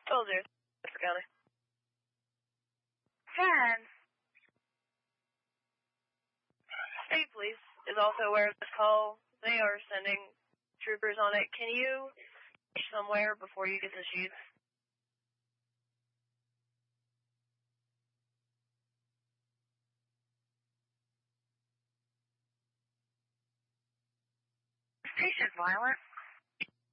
Told you. It's County. 10. State Police is also aware of this call. They are sending troopers on it. Can you somewhere before you get to shoot? Is patient violent?